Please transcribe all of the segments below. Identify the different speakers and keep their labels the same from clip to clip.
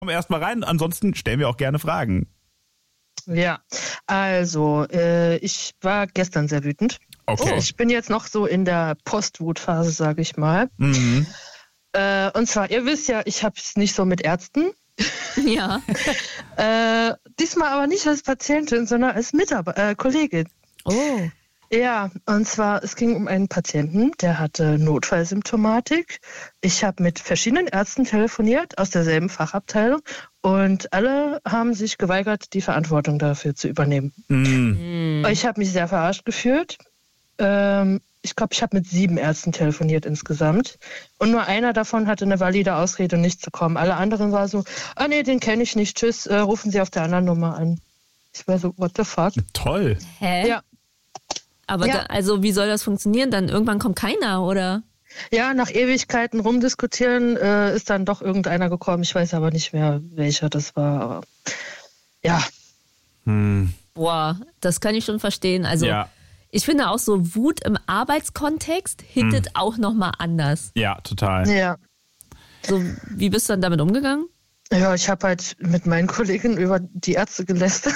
Speaker 1: Komm erst mal rein, ansonsten stellen wir auch gerne Fragen.
Speaker 2: Ja, also ich war gestern sehr wütend.
Speaker 1: Okay.
Speaker 2: Ich bin jetzt noch so in der Postwutphase, sage ich mal.
Speaker 1: Mhm.
Speaker 2: Und zwar, ihr wisst ja, ich habe es nicht so mit Ärzten.
Speaker 3: Ja.
Speaker 2: Diesmal aber nicht als Patientin, sondern als Kollegin.
Speaker 3: Oh.
Speaker 2: Ja, und zwar, es ging um einen Patienten, der hatte Notfallsymptomatik. Ich habe mit verschiedenen Ärzten telefoniert aus derselben Fachabteilung und alle haben sich geweigert, die Verantwortung dafür zu übernehmen.
Speaker 1: Mhm.
Speaker 2: Ich habe mich sehr verarscht gefühlt. Ich glaube, ich habe mit 7 Ärzten telefoniert insgesamt. Und nur einer davon hatte eine valide Ausrede, nicht zu kommen. Alle anderen waren so, nee, den kenne ich nicht, tschüss, rufen Sie auf der anderen Nummer an. Ich war so, what the fuck?
Speaker 1: Toll.
Speaker 3: Hä?
Speaker 2: Ja.
Speaker 3: Aber
Speaker 2: Ja.
Speaker 3: also wie soll das funktionieren? Dann irgendwann kommt keiner, oder?
Speaker 2: Ja, nach Ewigkeiten rumdiskutieren ist dann doch irgendeiner gekommen. Ich weiß aber nicht mehr, welcher das war. Aber ja.
Speaker 3: Boah, das kann ich schon verstehen. Also
Speaker 1: Ja.
Speaker 3: ich finde auch so Wut im Arbeitskontext hittet auch nochmal anders.
Speaker 1: Ja, total.
Speaker 2: Ja.
Speaker 3: So, wie bist du dann damit umgegangen?
Speaker 2: Ja, ich habe halt mit meinen Kollegen über die Ärzte gelästert.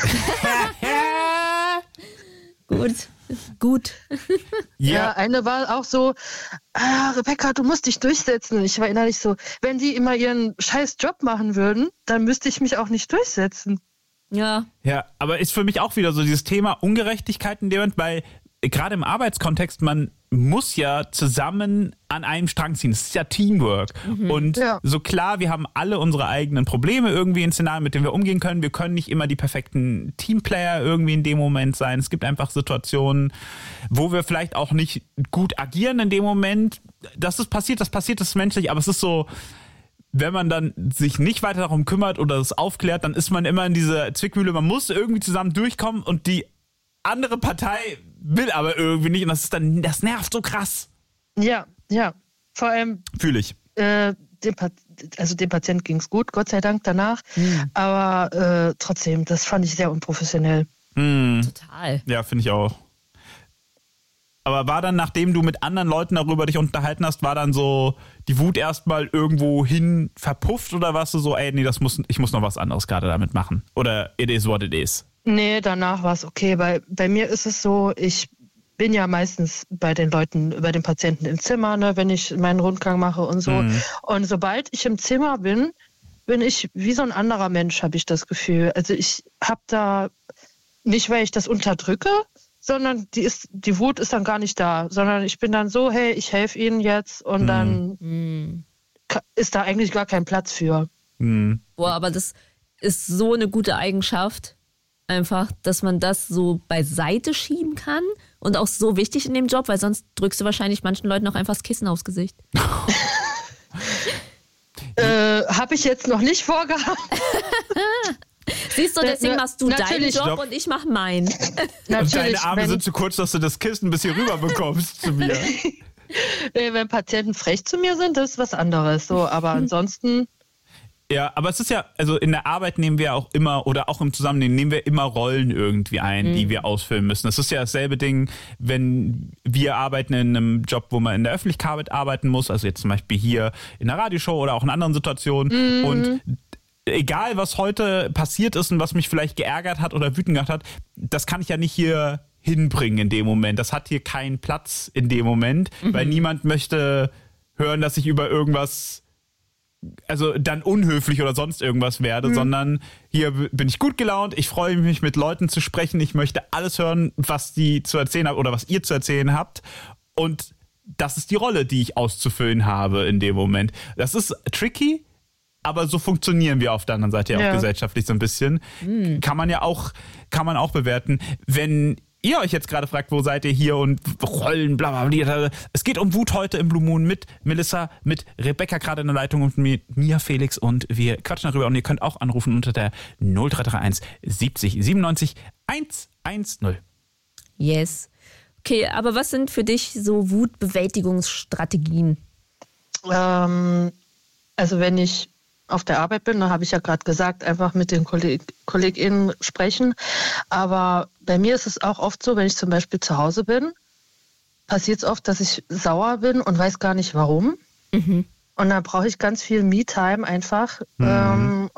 Speaker 3: Gut.
Speaker 2: Ja, eine war auch so, Rebecca, du musst dich durchsetzen. Ich war innerlich so, wenn die immer ihren scheiß Job machen würden, dann müsste ich mich auch nicht durchsetzen.
Speaker 3: Ja.
Speaker 1: Ja, aber ist für mich auch wieder so dieses Thema Ungerechtigkeit in dem Moment, weil gerade im Arbeitskontext, man muss ja zusammen an einem Strang ziehen. Es ist ja Teamwork. Und
Speaker 2: Ja.
Speaker 1: so klar, wir haben alle unsere eigenen Probleme irgendwie in Szenarien, mit denen wir umgehen können. Wir können nicht immer die perfekten Teamplayer irgendwie in dem Moment sein. Es gibt einfach Situationen, wo wir vielleicht auch nicht gut agieren in dem Moment. Das passiert, das ist menschlich, aber es ist so, wenn man dann sich nicht weiter darum kümmert oder es aufklärt, dann ist man immer in dieser Zwickmühle. Man muss irgendwie zusammen durchkommen und die andere Partei will aber irgendwie nicht. Und das nervt so krass.
Speaker 2: Ja. Vor allem,
Speaker 1: Fühle ich.
Speaker 2: dem Patienten ging es gut, Gott sei Dank danach. Aber trotzdem, das fand ich sehr unprofessionell.
Speaker 3: Total.
Speaker 1: Ja, finde ich auch. Aber war dann, nachdem du mit anderen Leuten darüber dich unterhalten hast, war dann so die Wut erstmal irgendwo hin verpufft oder warst du so, nee, ich muss noch was anderes gerade damit machen? Oder it is what it is?
Speaker 2: Nee, danach war es okay, weil bei mir ist es so, ich bin ja meistens bei den Patienten im Zimmer, ne, wenn ich meinen Rundgang mache und so. Und sobald ich im Zimmer bin ich wie so ein anderer Mensch, habe ich das Gefühl. Also ich habe da, nicht weil ich das unterdrücke, sondern die Wut ist dann gar nicht da, sondern ich bin dann so, hey, ich helfe Ihnen jetzt und dann ist da eigentlich gar kein Platz für.
Speaker 3: Boah, aber das ist so eine gute Eigenschaft. Einfach, dass man das so beiseite schieben kann und auch so wichtig in dem Job, weil sonst drückst du wahrscheinlich manchen Leuten auch einfach das Kissen aufs Gesicht.
Speaker 2: Habe ich jetzt noch nicht vorgehabt.
Speaker 3: Siehst du, deswegen machst du deinen
Speaker 2: natürlich.
Speaker 3: Job und ich mach meinen.
Speaker 1: Und deine Arme sind zu kurz, dass du das Kissen bis hier rüber bekommst zu mir.
Speaker 2: Wenn Patienten frech zu mir sind, das ist was anderes. So, aber ansonsten.
Speaker 1: Ja, aber es ist ja, also in der Arbeit nehmen wir auch immer, oder auch im Zusammenleben nehmen wir immer Rollen irgendwie ein, die wir ausfüllen müssen. Das ist ja dasselbe Ding, wenn wir arbeiten in einem Job, wo man in der Öffentlichkeit arbeiten muss, also jetzt zum Beispiel hier in der Radioshow oder auch in anderen Situationen. Und egal, was heute passiert ist und was mich vielleicht geärgert hat oder wütend gemacht hat, das kann ich ja nicht hier hinbringen in dem Moment. Das hat hier keinen Platz in dem Moment, weil niemand möchte hören, dass ich über irgendwas, also dann unhöflich oder sonst irgendwas werde, sondern hier bin ich gut gelaunt, ich freue mich, mit Leuten zu sprechen, ich möchte alles hören, was die zu erzählen haben oder was ihr zu erzählen habt, und das ist die Rolle, die ich auszufüllen habe in dem Moment. Das ist tricky, aber so funktionieren wir auf der anderen Seite ja auch gesellschaftlich so ein bisschen. Kann man auch bewerten. Wenn ihr euch jetzt gerade fragt, wo seid ihr hier und Rollen, bla bla bla. Es geht um Wut heute im Blue Moon mit Melissa, mit Rebecca gerade in der Leitung und mit mir, Felix, und wir quatschen darüber und ihr könnt auch anrufen unter der 0331 70 97 110.
Speaker 3: Yes. Okay, aber was sind für dich so Wutbewältigungsstrategien?
Speaker 2: Also wenn ich auf der Arbeit bin, da habe ich ja gerade gesagt, einfach mit den KollegInnen sprechen. Aber bei mir ist es auch oft so, wenn ich zum Beispiel zu Hause bin, passiert es oft, dass ich sauer bin und weiß gar nicht warum. Und dann brauche ich ganz viel Me-Time einfach.